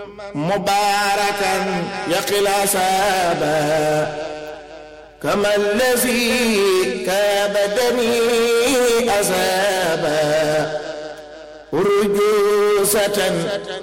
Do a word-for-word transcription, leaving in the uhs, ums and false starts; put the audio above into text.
مباركا يقي العصابة كما الذي كابدني أذابا أرجوسة